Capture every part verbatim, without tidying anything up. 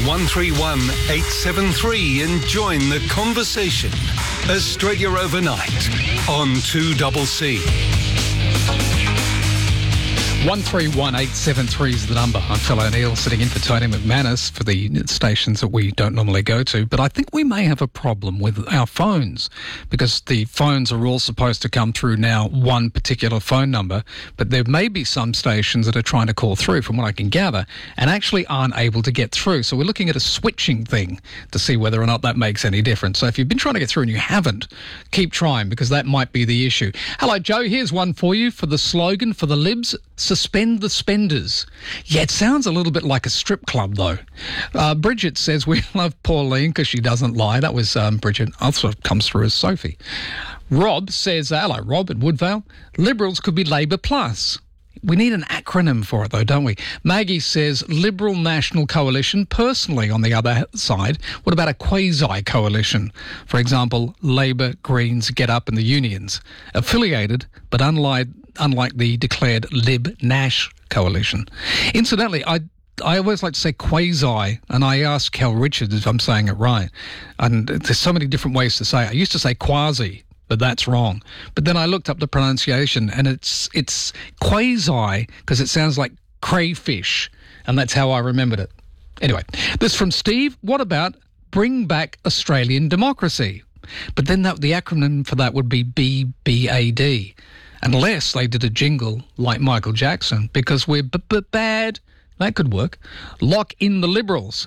one three one eight seven three and join the conversation. Australia Overnight on two C C. one three one eight seven three is the number. I'm Phil O'Neill, sitting in for Tony McManus for the stations that we don't normally go to. But I think we may have a problem with our phones, because the phones are all supposed to come through now one particular phone number, but there may be some stations that are trying to call through, from what I can gather, and actually aren't able to get through. So we're looking at a switching thing to see whether or not that makes any difference. So if you've been trying to get through and you haven't, keep trying, because that might be the issue. Hello, Joe. Here's one for you for the slogan for the Libs: suspend the spenders. Yeah, it sounds a little bit like a strip club, though. Uh, Bridget says we love Pauline because she doesn't lie. That was um, Bridget. Also comes through as Sophie. Rob says, hello, Rob at Woodvale. Liberals could be Labor Plus. We need an acronym for it, though, don't we? Maggie says Liberal National Coalition. Personally, on the other side, what about a quasi-coalition? For example, Labor, Greens, Get Up and the Unions. Affiliated, but unlike, unlike the declared Lib-Nash coalition. Incidentally, I I always like to say quasi, and I asked Cal Richards if I'm saying it right. And there's so many different ways to say it. I used to say quasi, but that's wrong. But then I looked up the pronunciation, and it's it's quasi because it sounds like crayfish, and that's how I remembered it. Anyway, this from Steve. What about bring back Australian democracy? But then that, the acronym for that would be B B A D, unless they did a jingle like Michael Jackson, because we're b-b-bad. That could work. Lock in the Liberals.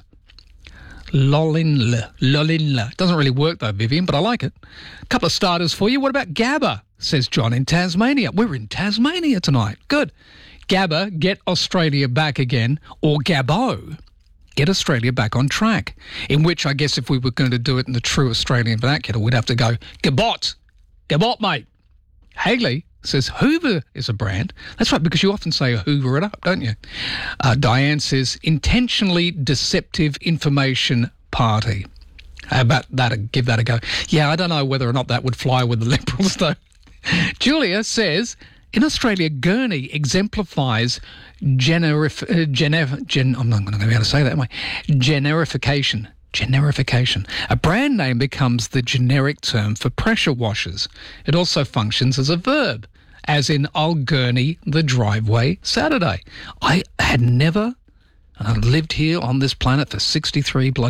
Lolinla. Lolinla. Doesn't really work though, Vivian, but I like it. A couple of starters for you. What about Gabba, says John in Tasmania. We're in Tasmania tonight. Good. Gabba, get Australia back again, or Gabbo, get Australia back on track. In which I guess if we were going to do it in the true Australian vernacular, we'd have to go, Gabot. Gabot, mate. Haley says Hoover is a brand. That's right, because you often say Hoover it up, don't you? Uh, Diane says intentionally deceptive information party. How about that? Give that a go. Yeah, I don't know whether or not that would fly with the Liberals, though. Julia says in Australia, Gurney exemplifies generif- uh, gener- gen- I'm not going to be able to say that, am I? Generification. Generification. A brand name becomes the generic term for pressure washers. It also functions as a verb, as in I'll gurney the driveway Saturday. I had never, and I've lived here on this planet for sixty-three bloody